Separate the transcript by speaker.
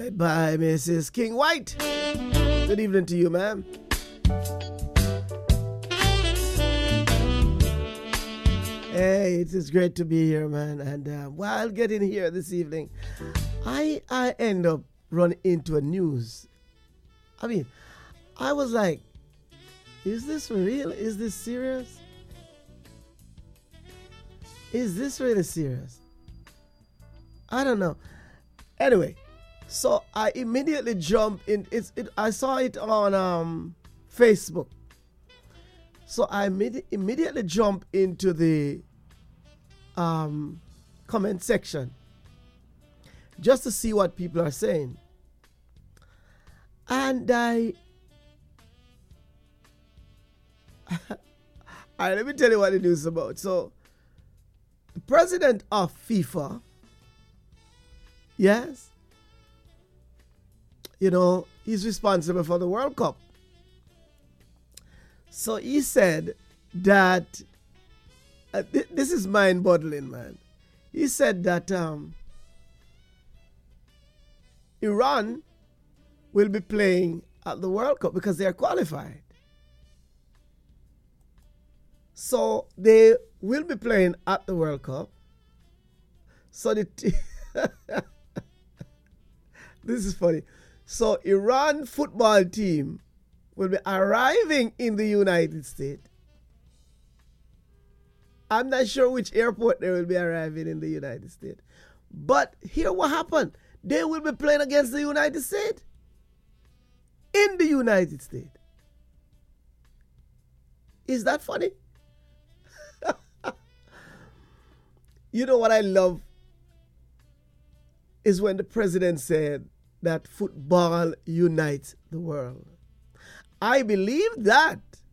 Speaker 1: right by Mrs. King White. Good evening to you, ma'am. Hey, it is great to be here, man. And while getting here this evening, I end up running into a news. I mean, I was like, is this for real? Is this serious? Is this really serious? I don't know. Anyway, so I immediately jumped in. I saw it on Facebook. So I immediately jumped into the comment section just to see what people are saying. And let me tell you what the news is about. So, the president of FIFA, yes, he's responsible for the World Cup. So he said that, this is mind-boggling, man. He said that Iran will be playing at the World Cup because they are qualified. So they will be playing at the World Cup. So this is funny. So Iran football team will be arriving in the United States. I'm not sure which airport they will be arriving in the United States. But here what happened. They will be playing against the United States. In the United States. Is that funny? You know what I love is when the president said that football unites the world. I believe that.